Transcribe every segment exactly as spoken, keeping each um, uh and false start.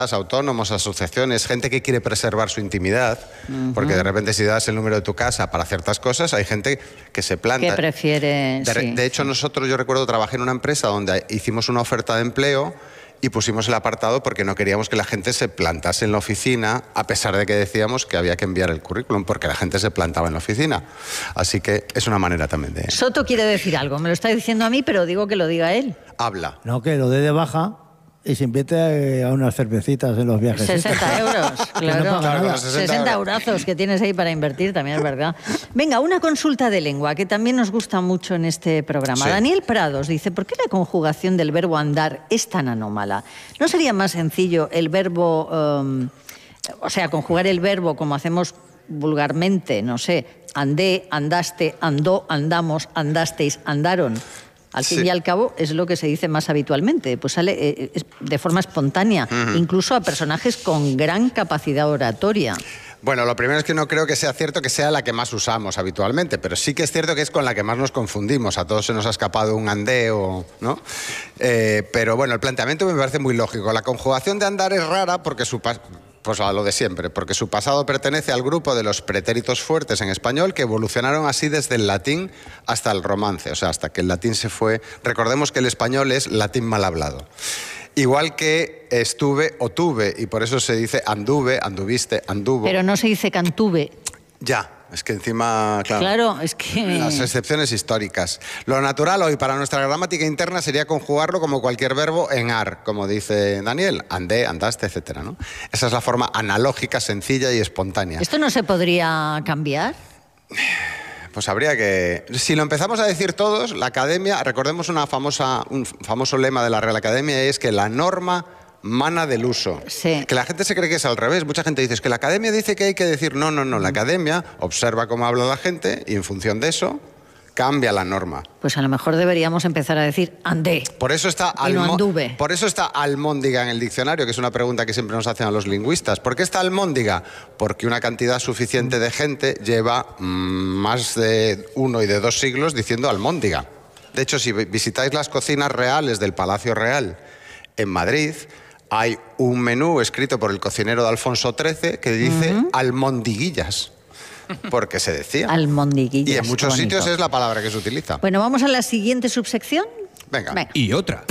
autónomos, asociaciones, gente que quiere preservar su intimidad, uh-huh. porque de repente si das el número de tu casa para ciertas cosas, hay gente que se planta. Que prefiere... De, sí, de hecho, sí. nosotros, yo recuerdo, trabajé en una empresa donde hicimos una oferta de empleo y pusimos el apartado porque no queríamos que la gente se plantase en la oficina, a pesar de que decíamos que había que enviar el currículum, porque la gente se plantaba en la oficina. Así que es una manera también de... Soto quiere decir algo, me lo está diciendo a mí, pero digo que lo diga él. Habla. No, que lo dé de baja y se invite a unas cervecitas en los viajes. sesenta euros, claro. No claro sesenta eurazos que tienes ahí para invertir, también es verdad. Venga, una consulta de lengua que también nos gusta mucho en este programa. Sí. Daniel Prados dice, ¿por qué la conjugación del verbo andar es tan anómala? ¿No sería más sencillo el verbo, um, o sea, conjugar el verbo como hacemos vulgarmente, no sé, andé, andaste, andó, andamos, andasteis, andaron? Al fin sí. y al cabo es lo que se dice más habitualmente, pues sale eh, de forma espontánea, uh-huh. incluso a personajes con gran capacidad oratoria. Bueno, lo primero es que no creo que sea cierto que sea la que más usamos habitualmente, pero sí que es cierto que es con la que más nos confundimos. A todos se nos ha escapado un andeo, ¿no? Eh, pero bueno, el planteamiento me parece muy lógico. La conjugación de andar es rara porque su... Pues a lo de siempre, porque su pasado pertenece al grupo de los pretéritos fuertes en español que evolucionaron así desde el latín hasta el romance, o sea, hasta que el latín se fue... Recordemos que el español es latín mal hablado. Igual que estuve o tuve, y por eso se dice anduve, anduviste, anduvo. Pero no se dice cantuve. Ya. Es que encima, claro, claro, es que... las excepciones históricas. Lo natural hoy para nuestra gramática interna sería conjugarlo como cualquier verbo en ar, como dice Daniel, andé, andaste, etcétera, ¿no? Esa es la forma analógica, sencilla y espontánea. ¿Esto no se podría cambiar? Pues habría que... Si lo empezamos a decir todos, la academia, recordemos una famosa, un famoso lema de la Real Academia, es que la norma mana del uso. Sí. Que la gente se cree que es al revés. Mucha gente dice, es que la academia dice que hay que decir, no, no, no. La academia observa cómo habla la gente y en función de eso cambia la norma. Pues a lo mejor deberíamos empezar a decir andé. Por eso está, y no almo anduve. Por eso está almóndiga en el diccionario, que es una pregunta que siempre nos hacen a los lingüistas. ¿Por qué está almóndiga? Porque una cantidad suficiente de gente lleva mmm, más de uno y de dos siglos diciendo almóndiga. De hecho, si visitáis las cocinas reales del Palacio Real en Madrid, hay un menú escrito por el cocinero de Alfonso trece que dice uh-huh. almondiguillas, porque se decía. Almondiguillas. Y en muchos sitios es la palabra que se utiliza. Bueno, vamos a la siguiente subsección. Venga. Venga. Y otra.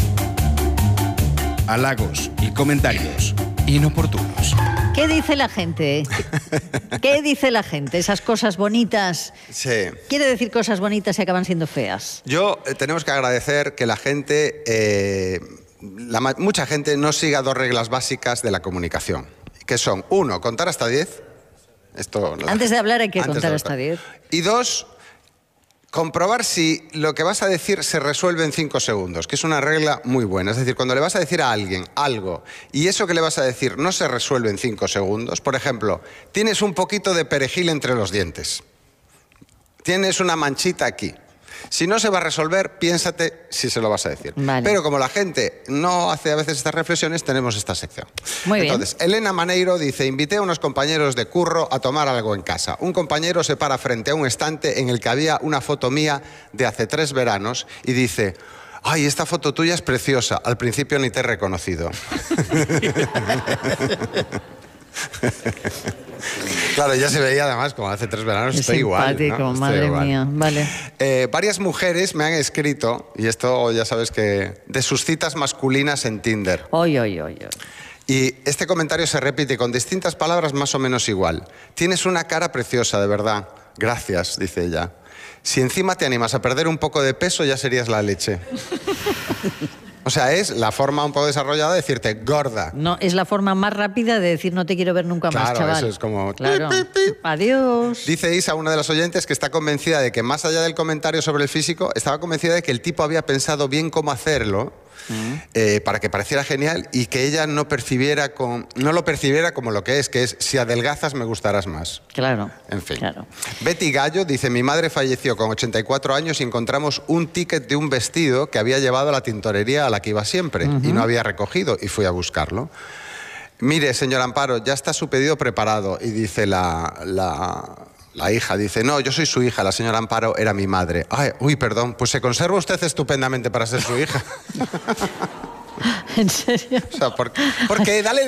Halagos y comentarios inoportunos. ¿Qué dice la gente? ¿Qué dice la gente? Esas cosas bonitas. Sí. Quiere decir cosas bonitas y acaban siendo feas. Yo eh, tenemos que agradecer que la gente... Eh, La, mucha gente no siga dos reglas básicas de la comunicación, que son, uno, contar hasta diez. Esto, antes de hablar hay que contar contar hasta diez. Y dos, comprobar si lo que vas a decir se resuelve en cinco segundos, que es una regla muy buena. Es decir, cuando le vas a decir a alguien algo y eso que le vas a decir no se resuelve en cinco segundos, por ejemplo, tienes un poquito de perejil entre los dientes, tienes una manchita aquí. Si no se va a resolver, piénsate si se lo vas a decir. Vale. Pero como la gente no hace a veces estas reflexiones, tenemos esta sección. Muy bien. Entonces, Elena Maneiro dice, invité a unos compañeros de curro a tomar algo en casa. Un compañero se para frente a un estante en el que había una foto mía de hace tres veranos y dice, ay, esta foto tuya es preciosa. Al principio ni te he reconocido. Claro, ya se veía además como hace tres veranos, es estoy igual, ¿no? Madre estoy igual. mía, vale. Eh, varias mujeres me han escrito, y esto ya sabes que, de sus citas masculinas en Tinder. Oy, oy, oy, oy. Y este comentario se repite con distintas palabras más o menos igual. Tienes una cara preciosa, de verdad. Gracias, dice ella. Si encima te animas a perder un poco de peso, ya serías la leche. O sea, es la forma un poco desarrollada de decirte gorda. No, es la forma más rápida de decir no te quiero ver nunca claro, más, chaval. Claro, eso es como... Claro. Adiós. Dice Isa, una de las oyentes, que está convencida de que más allá del comentario sobre el físico, estaba convencida de que el tipo había pensado bien cómo hacerlo mm. eh, para que pareciera genial y que ella no percibiera con, no lo percibiera como lo que es, que es si adelgazas me gustarás más. Claro. En fin. Claro. Betty Gallo dice, mi madre falleció con ochenta y cuatro años y encontramos un ticket de un vestido que había llevado a la tintorería a la que iba siempre uh-huh. y no había recogido y fui a buscarlo. Mire, señor Amparo, ya está su pedido preparado. Y dice la, la, la hija, dice, no, yo soy su hija, la señora Amparo era mi madre. Ay, uy, perdón, pues se conserva usted estupendamente para ser su hija. ¿En serio? O sea, porque, porque dale...